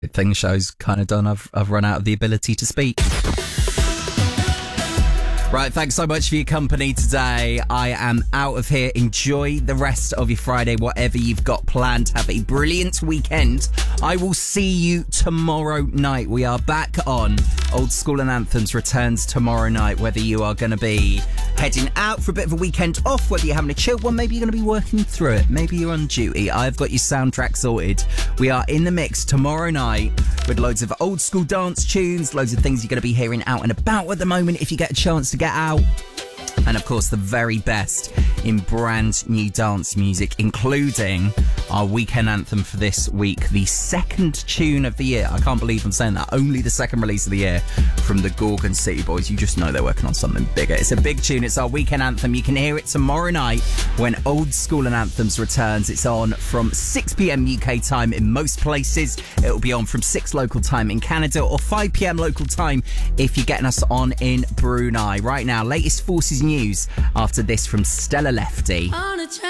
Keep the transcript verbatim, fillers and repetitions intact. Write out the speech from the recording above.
Good thing the show's kind of done. I've I've run out of the ability to speak. Right, thanks so much for your company today. I am out of here. Enjoy the rest of your Friday, whatever you've got planned. Have a brilliant weekend. I will see you tomorrow night. We are back on. Old School and Anthems returns tomorrow night, whether you are going to be heading out for a bit of a weekend off, whether you're having a chill one, maybe you're going to be working through it, maybe you're on duty. I've got your soundtrack sorted. We are in the mix tomorrow night with loads of old school dance tunes, loads of things you're going to be hearing out and about at the moment if you get a chance to get out. And of course, the very best in brand new dance music, including our weekend anthem for this week, the second tune of the year. I can't believe I'm saying that. Only the second release of the year from the Gorgon City Boys. You just know they're working on something bigger. It's a big tune. It's our weekend anthem. You can hear it tomorrow night when Old School and Anthems returns. It's on from six p.m. U K time in most places. It'll be on from six local time in Canada or five p.m. local time if you're getting us on in Brunei. Right now, latest Forces news after this from Stella Lefty.